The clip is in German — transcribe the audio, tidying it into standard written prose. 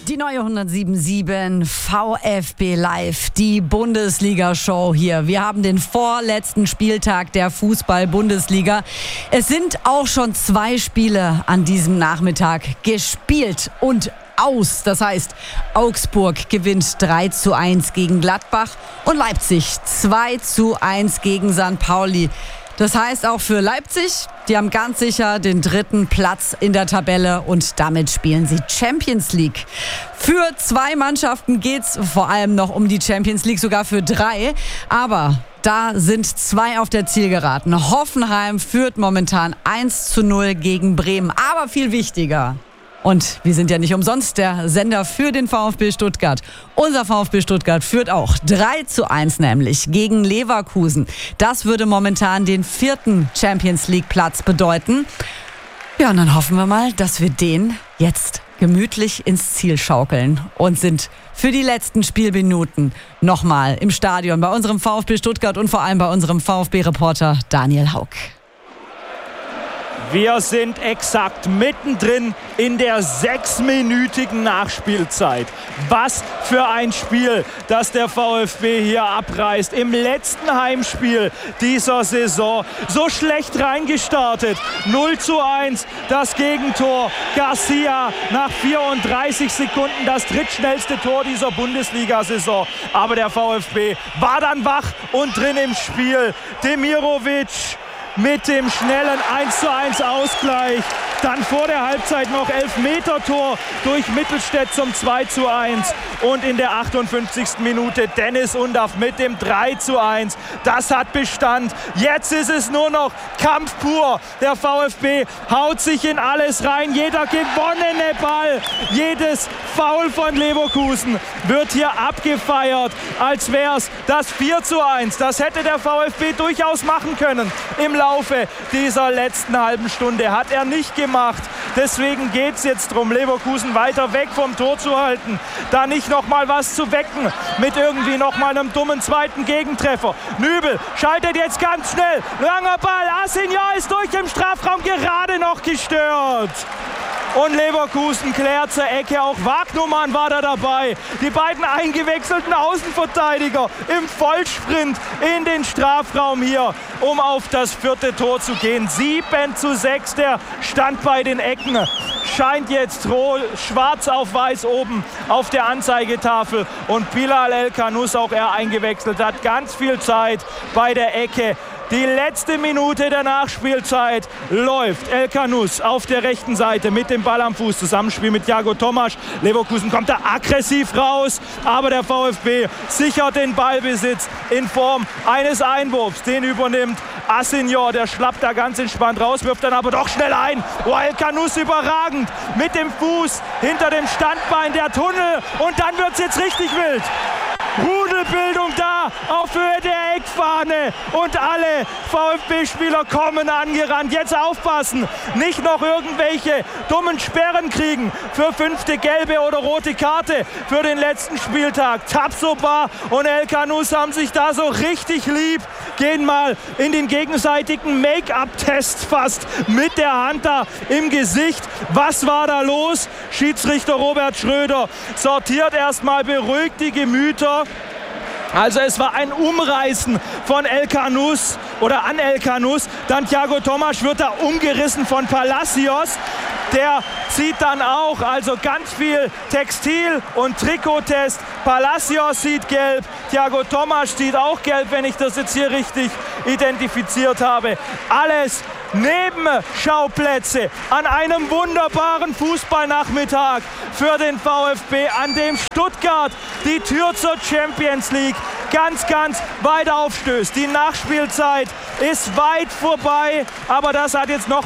Die neue 107.7 VfB Live, die Bundesliga-Show hier. Wir haben den vorletzten Spieltag der Fußball-Bundesliga. Es sind auch schon 2 Spiele an diesem Nachmittag gespielt und aus. Das heißt, Augsburg gewinnt 3:1 gegen Gladbach und Leipzig 2:1 gegen St. Pauli. Das heißt auch für Leipzig, die haben ganz sicher den 3. Platz in der Tabelle und damit spielen sie Champions League. Für 2 Mannschaften geht's vor allem noch um die Champions League, sogar für 3. Aber da sind 2 auf der Zielgeraden. Hoffenheim führt momentan 1:0 gegen Bremen. Aber viel wichtiger. Und wir sind ja nicht umsonst der Sender für den VfB Stuttgart. Unser VfB Stuttgart führt auch 3:1 nämlich gegen Leverkusen. Das würde momentan den 4. Champions League Platz bedeuten. Ja, und dann hoffen wir mal, dass wir den jetzt gemütlich ins Ziel schaukeln und sind für die letzten Spielminuten nochmal im Stadion bei unserem VfB Stuttgart und vor allem bei unserem VfB-Reporter Daniel Haug. Wir sind exakt mittendrin in der 6-minütigen Nachspielzeit. Was für ein Spiel, das der VfB hier abreißt. Im letzten Heimspiel dieser Saison so schlecht reingestartet. 0:1 das Gegentor. Garcia nach 34 Sekunden das drittschnellste Tor dieser Bundesliga-Saison. Aber der VfB war dann wach und drin im Spiel. Demirovic mit dem schnellen 1:1 Ausgleich. Dann vor der Halbzeit noch Elfmetertor durch Mittelstädt zum 2:1. Und in der 58. Minute Dennis Undaff mit dem 3:1. Das hat Bestand. Jetzt ist es nur noch Kampf pur. Der VfB haut sich in alles rein. Jeder gewonnene Ball, jedes Foul von Leverkusen wird hier abgefeiert, als wäre es das 4:1. Das hätte der VfB durchaus machen können im Laufe dieser letzten halben Stunde. Hat er nicht gemacht. Deswegen geht es jetzt darum, Leverkusen weiter weg vom Tor zu halten. Da nicht nochmal was zu wecken mit irgendwie nochmal einem dummen zweiten Gegentreffer. Nübel schaltet jetzt ganz schnell. Langer Ball. Asenja ist durch im Strafraum gerade noch gestört. Und Leverkusen klärt zur Ecke. Auch Wagnumann war da dabei. Die beiden eingewechselten Außenverteidiger im Vollsprint in den Strafraum hier, um auf das 4. Tor zu gehen. 7:6 der Stand bei den Ecken. Scheint jetzt schwarz auf weiß oben auf der Anzeigetafel. Und Bilal El-Khanous, auch er eingewechselt, hat ganz viel Zeit bei der Ecke. Die letzte Minute der Nachspielzeit läuft. El-Khanous auf der rechten Seite mit dem Ball am Fuß. Zusammenspiel mit Thiago Tomasch. Leverkusen kommt da aggressiv raus. Aber der VfB sichert den Ballbesitz in Form eines Einwurfs. Den übernimmt Asenja. Der schlappt da ganz entspannt raus, wirft dann aber doch schnell ein. Oh, El-Khanous überragend mit dem Fuß hinter dem Standbein, der Tunnel. Und dann wird es jetzt richtig wild. Rudelbildung da auf Höhe der Eckfahne und alle VfB-Spieler kommen angerannt. Jetzt aufpassen, nicht noch irgendwelche dummen Sperren kriegen für 5. gelbe oder rote Karte für den letzten Spieltag. Tapsoba und El-Khanous haben sich da so richtig lieb, gehen mal in den gegenseitigen Make-up-Test fast mit der Hand da im Gesicht. Was war da los? Schiedsrichter Robert Schröder sortiert erstmal beruhigt die Gemüter. Also es war ein Umreißen von El-Khanous oder an El-Khanous. Dann Thiago Tomasch wird da umgerissen von Palacios. Der zieht dann auch, also ganz viel Textil- und Trikottest. Palacios sieht gelb, Thiago Tomasch sieht auch gelb, wenn ich das jetzt hier richtig identifiziert habe. Alles Nebenschauplätze an einem wunderbaren Fußballnachmittag für den VfB, an dem Stuttgart die Tür zur Champions League ganz weit aufstößt. Die Nachspielzeit ist weit vorbei, aber das hat jetzt noch